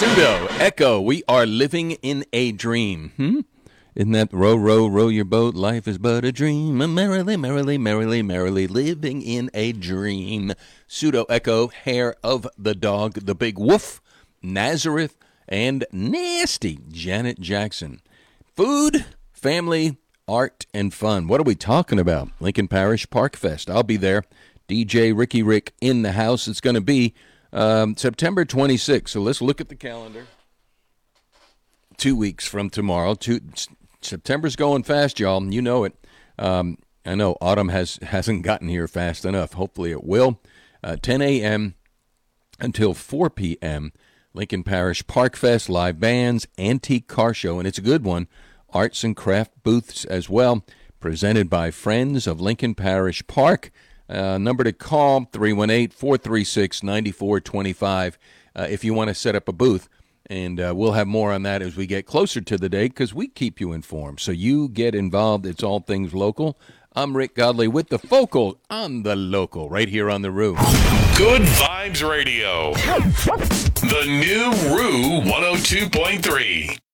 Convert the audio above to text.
Pseudo Echo. We are living in a dream. Isn't that row, row, row your boat? Life is but a dream. Merrily, merrily, merrily, merrily, living in a dream. Pseudo Echo, hair of the dog, the big woof, Nazareth, and nasty Janet Jackson. Food, family, art, and fun. What are we talking about? Lincoln Parish Park Fest. I'll be there. DJ Ricky Rick in the house. It's going to be September 26th. So let's look at the calendar. 2 weeks from tomorrow. September's going fast, y'all. You know it. I know autumn hasn't gotten here fast enough. Hopefully it will. 10 a.m. until 4 p.m. Lincoln Parish Park Fest, live bands, antique car show, and it's a good one. Arts and craft booths as well. Presented by Friends of Lincoln Parish Park. Number to call, 318-436-9425 if you want to set up a booth. And we'll have more on that as we get closer to the date because we keep you informed. So you get involved. It's all things local. I'm Rick Godley with the Focal on the Local right here on the Roo. Good Vibes Radio. The new Roo 102.3.